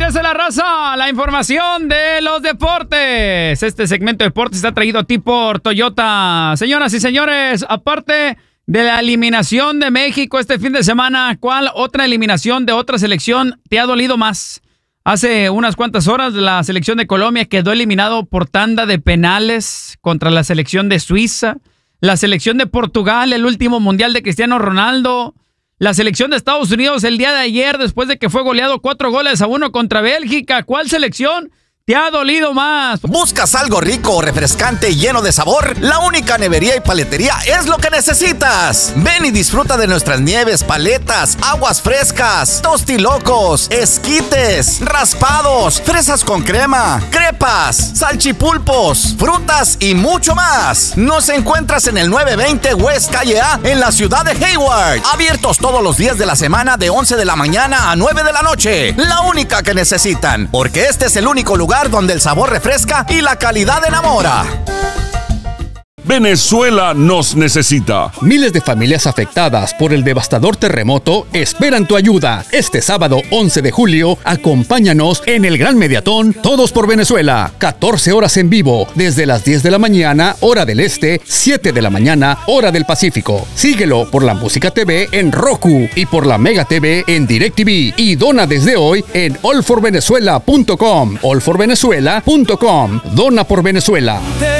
Esa es la raza, la información de los deportes. Este segmento de deportes está traído a ti por Toyota. Señoras y señores, aparte de la eliminación de México este fin de semana, ¿cuál otra eliminación de otra selección te ha dolido más? Hace unas cuantas horas la selección de Colombia quedó eliminado por tanda de penales contra la selección de Suiza. La selección de Portugal, el último mundial de Cristiano Ronaldo. La selección de Estados Unidos el día de ayer, después de que fue goleado 4-1 contra Bélgica. ¿Cuál selección te ha dolido más? ¿Buscas algo rico, refrescante y lleno de sabor? La única nevería y paletería es lo que necesitas. Ven y disfruta de nuestras nieves, paletas, aguas frescas, tostilocos, esquites, raspados, fresas con crema, crepas, salchipulpos, frutas y mucho más. Nos encuentras en el 920 West Calle A en la ciudad de Hayward. Abiertos todos los días de la semana de 11 de la mañana a 9 de la noche. La única que necesitan, porque este es el único lugar donde el sabor refresca y la calidad enamora. Venezuela nos necesita. Miles de familias afectadas por el devastador terremoto esperan tu ayuda. Este sábado 11 de julio, acompáñanos en el Gran Mediatón Todos por Venezuela. 14 horas en vivo, desde las 10 de la mañana, hora del este, 7 de la mañana, hora del Pacífico. Síguelo por la Música TV en Roku y por la Mega TV en DirecTV. Y dona desde hoy en allforvenezuela.com. allforvenezuela.com. Dona por Venezuela.